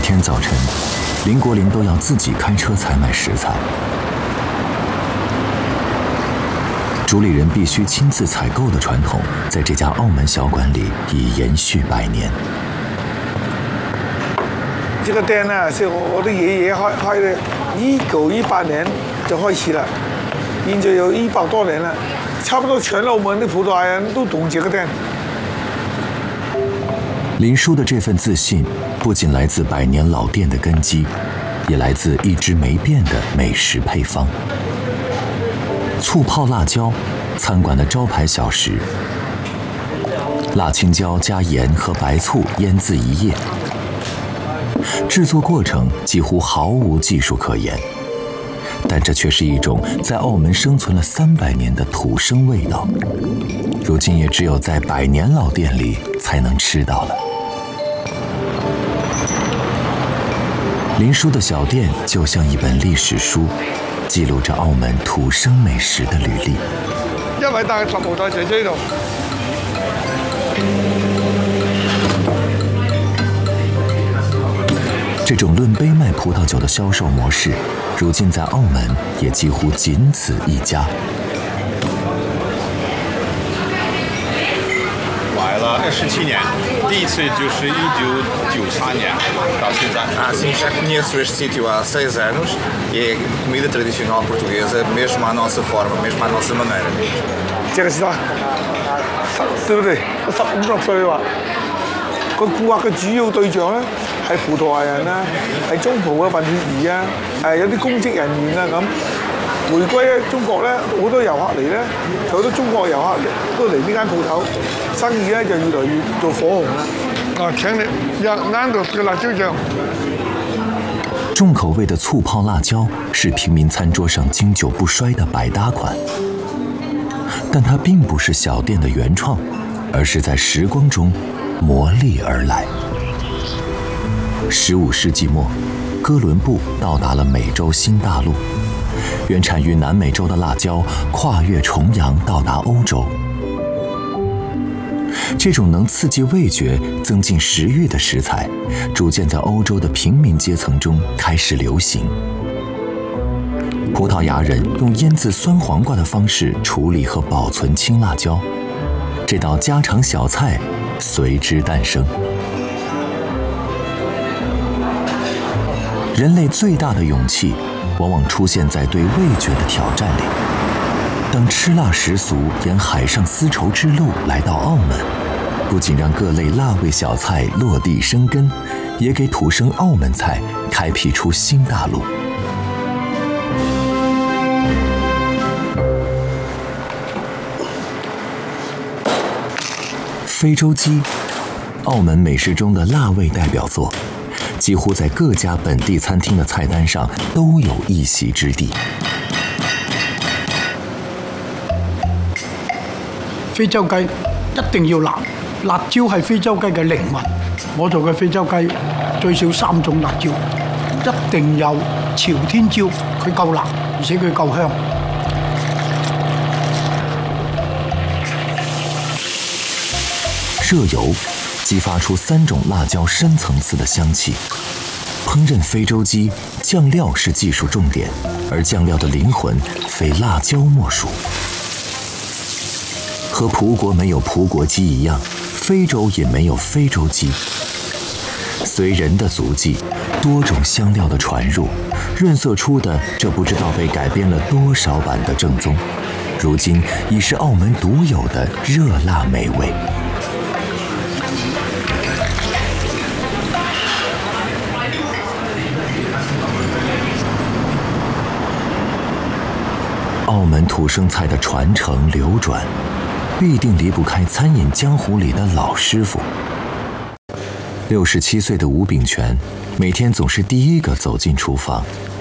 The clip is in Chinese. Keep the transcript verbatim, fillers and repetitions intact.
天早晨，林国林都要自己开车采买食材。主理人必须亲自采购的传统，在这家澳门小馆里已延续百年。 这个店呢，是我的爷爷开开的，一九一八年就开始了，现在有一百多年了，差不多全澳门的葡萄牙人都懂这个店。 林叔的这份自信，不仅来自百年老店的根基，也来自一直没变的美食配方。醋泡辣椒，餐馆的招牌小食。辣青椒加盐和白醋腌渍一夜，制作过程几乎毫无技术可言，但这却是一种在澳门生存了三百年的土生味道，如今也只有在百年老店里才能吃到了。林叔的小店就像一本历史书，记录着澳门土生美食的履历。 一位大十號台就喺呢度。 这种论杯卖葡萄酒的销售模式，如今在澳门也几乎仅此一家。 来了二十七年，第一次就是一九九三年到现在。 Assim, já conheço este sítio há seis anos e é comida tradicional portuguesa, mesmo à nossa forma, mesmo à nossa maneira. 這個時代，對唔對？十五六歲話，個顧客嘅主要對象咧係葡萄牙人啦，係中葡嘅混血兒啊，誒有啲公職人員啊咁。回歸咧中國咧，好多遊客嚟咧，好多中國遊客都嚟呢間鋪頭，生意咧就越來越做火紅啦。啊，請你一啱到嘅辣椒醬。 重口味的醋泡辣椒是平民餐桌上经久不衰的百搭款，但它并不是小店的原创，而是在时光中磨砺而来。十五世纪末，哥伦布到达了美洲新大陆。原产于南美洲的辣椒跨越重洋到达欧洲，这种能刺激味觉、增进食欲的食材，逐渐在欧洲的平民阶层中开始流行。葡萄牙人用腌制酸黄瓜的方式处理和保存青辣椒，这道家常小菜随之诞生。人类最大的勇气，往往出现在对味觉的挑战里。当吃辣食俗沿海上丝绸之路来到澳门，不仅让各类辣味小菜落地生根，也给土生澳门菜开辟出新大陆。非洲鸡，澳门美食中的辣味代表作，几乎在各家本地餐厅的菜单上都有一席之地。 非洲雞一定要辣，辣椒係非洲雞嘅靈魂。我做嘅非洲雞最少三種辣椒，一定有朝天椒，佢夠辣，而且佢夠香。 热油激发出三种辣椒深层次的香气。烹饪非洲鸡，酱料是技术重点，而酱料的灵魂非辣椒莫属。和葡国没有葡国鸡一样，非洲也没有非洲鸡。随人的足迹，多种香料的传入，润色出的这不知道被改编了多少版的正宗，如今已是澳门独有的热辣美味。澳门土生菜的传承流转，必定离不开餐饮江湖里的老师傅。六十七岁的吴炳全，每天总是第一个走进厨房，